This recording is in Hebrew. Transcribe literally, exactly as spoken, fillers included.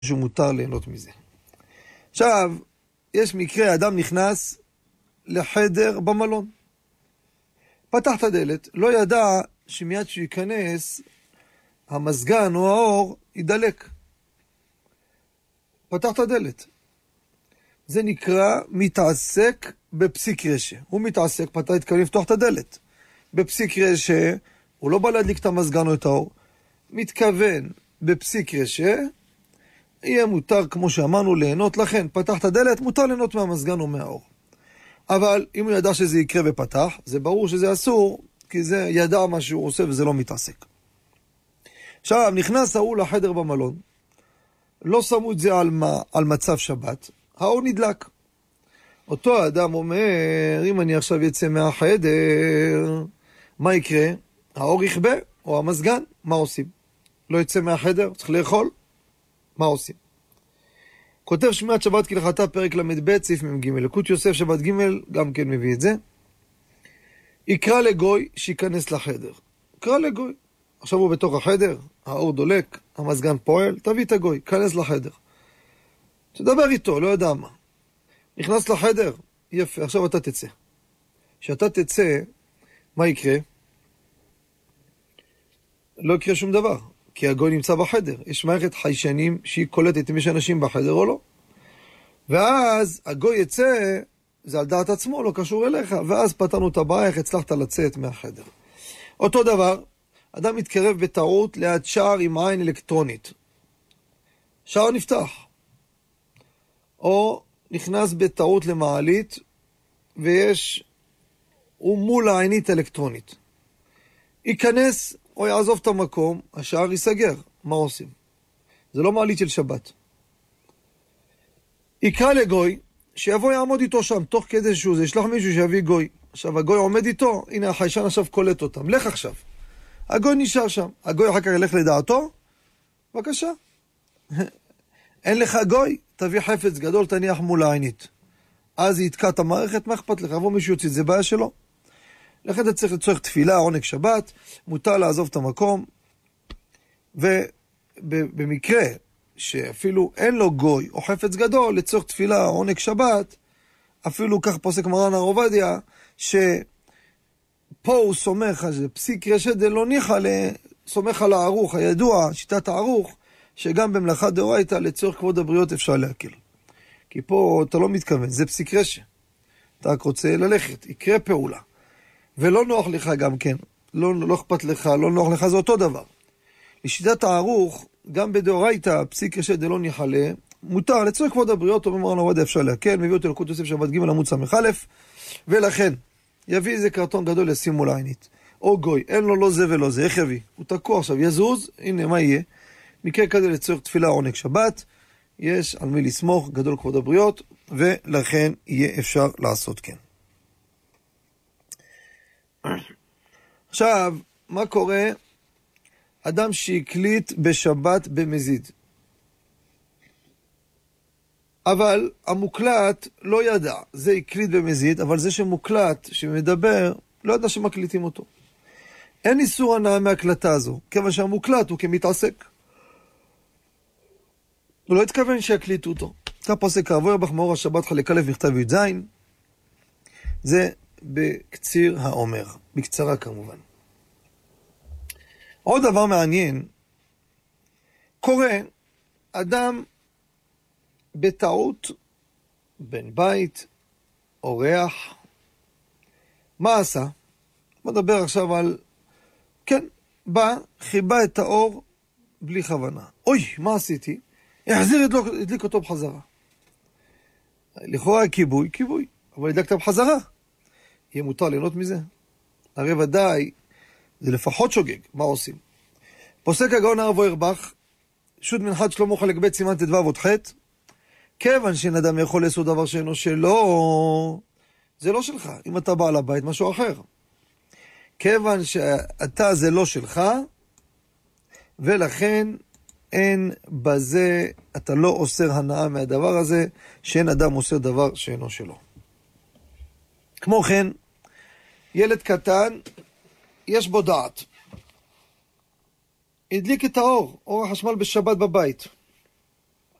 שהוא מותר ליהנות מזה. עכשיו, יש מקרה, אדם נכנס לחדר במלון. פתח את הדלת, לא ידע שמיד שהוא ייכנס, המזגן או האור ידלק. פתח את הדלת. זה נקרא מתעסק בפסיק רשע. הוא מתעסק, פתח התכוון לפתוח את הדלת. בפסיק רשע, הוא לא בא להדליק את המזגן או את האור. מתכוון בפסיק רשע, יהיה מותר, כמו שאמרנו, ליהנות. לכן, פתח את הדלת, מותר ליהנות מהמזגן או מהאור. אבל אם הוא ידע שזה יקרה ופתח, זה ברור שזה אסור, כי זה ידע מה שהוא עושה וזה לא מתעסק. עכשיו, נכנס ההוא לחדר במלון, לא שמו את זה על, מה, על מצב שבת, האור נדלק. אותו האדם אומר, אם אני עכשיו יצא מהחדר, מה יקרה? האור יכבה, או המזגן, מה עושים? לא יצא מהחדר, צריך לאכול, מה עושים? כותב שמיעת שבת כהלכתה פרק למד סעיף מ"ג, לקוט יוסף שבת ג' גם כן מביא את זה. יקרא לגוי שיכנס לחדר. יקרא לגוי. עכשיו הוא בתוך החדר, האור דולק, המזגן פועל, תביא את הגוי, כנס לחדר. תדבר איתו, לא יודע מה. נכנס לחדר, יפה, עכשיו אתה תצא. כשאתה תצא, מה יקרה? לא יקרה שום דבר, כי הגוי נמצא בחדר. יש מערכת חיישנים שהיא קולטת אם יש אנשים בחדר או לא. ואז הגוי יצא, זה על דעת עצמו, לא קשור אליך, ואז פתרנו את הבעיה, איך הצלחת לצאת מהחדר. אותו דבר, אדם מתקרב בטעות ליד שער עם עין אלקטרונית. שער נפתח. או נכנס בטעות למעלית, ויש, הוא מול העינית אלקטרונית. ייכנס או יעזוב את המקום, השער ייסגר. מה עושים? זה לא מעלית של שבת. יקרא לגוי, שיבוא יעמוד איתו שם, תוך כדי שהוא זה, ישלח מישהו שיביא גוי. עכשיו הגוי עומד איתו, הנה החיישן עכשיו קולט אותם, לך עכשיו. הגוי נשאר שם, הגוי אחר כך ילך לדעתו, בבקשה. אין לך גוי, תביא חפץ גדול, תניח מול העינית. אז יתקע את המערכת, מה אכפת לך? יבוא מישהו יוציא, זה בעיה שלו. לכן אתה צריך לצורך תפילה, עונג שבת, מותר לעזוב את המקום, ובמקרה שאפילו אין לו גוי או חפץ גדול, לצורך תפילה, עונג שבת, אפילו כך פוסק מרן הר עובדיה, שפה הוא סומך על זה, פסיק רשע דלא ניחא, סומך על הערוך הידוע, שיטת הערוך, שגם במלאכה דאורייתא לצורך כבוד הבריות אפשר להקל. כי פה אתה לא מתכוון, זה פסיק רשע. אתה רק רוצה ללכת, יקרה פעולה. ולא נוח לך גם כן, לא, לא אכפת לך, לא נוח לך, זה אותו דבר. לשיטת הערוך, גם בדאורייתא, פסיק רשע דלא ניחא, מותר, לצורך כבוד הבריות, אומר מרן הר עובדיה אפשר להקל, מביא אותו לקוט יוסף שבת ג' עמוד ס"א, ולכן, יביא איזה קרטון גדול ישים מול העינית. או גוי, אין לו לא זה ולא זה, איך יביא? הוא תקוע עכשיו, יזוז, הנה מה יהיה? מקרה כזה לצורך תפילה עונג שבת, יש על מי לסמוך, גדול כבוד הבריות, ולכן יהיה אפשר לעשות כן. עכשיו, מה קורה? אדם שהקליט בשבת במזיד. אבל המוקלט לא ידע, זה הקליט במזיד, אבל זה שמוקלט, שמדבר, לא ידע שמקליטים אותו. אין איסור הנאה מהקלטה הזו, כיוון שהמוקלט הוא כמתעסק. הוא לא התכוון שיקליטו אותו. כך פוסק הרב אוירבך מאור השבת חלק א' מכתב י"ז, זה בקציר האומר, בקצרה כמובן. עוד דבר מעניין, קורה אדם בטעות, בן בית, אורח, מה עשה? מדבר עכשיו על, כן, בא, חיבה את האור בלי כוונה. אוי, מה עשיתי? יחזיר הדליק אותו בחזרה. לכאורה כיבוי, כיבוי, אבל הדלקת בחזרה. יהיה מותר ליהנות מזה? הרי ודאי, זה לפחות שוגג, מה עושים? פוסק הגאון הרב אוירבך, שו"ת מנחת שלמה חלק ב' סימן ט"ו עוד ח', כיוון שאין אדם יכול לעשות דבר שאינו שלו, זה לא שלך. אם אתה בעל הבית, משהו אחר. כיוון שאתה זה לא שלך, ולכן אין בזה, אתה לא אוסר הנאה מהדבר הזה, שאין אדם אוסר דבר שאינו שלו. כמו כן, ילד קטן, יש בו דעת. הדליק את האור, אור החשמל בשבת בבית.